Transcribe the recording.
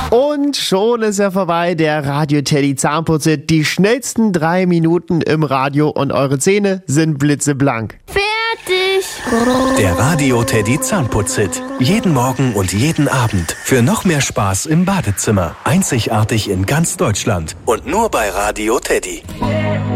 Und schon ist er vorbei, der Radio Teddy Zahnputz-Hit. Die schnellsten 3 Minuten im Radio und eure Zähne sind blitzeblank. Fertig! Der Radio Teddy Zahnputz-Hit. Jeden Morgen und jeden Abend. Für noch mehr Spaß im Badezimmer. Einzigartig in ganz Deutschland. Und nur bei Radio Teddy.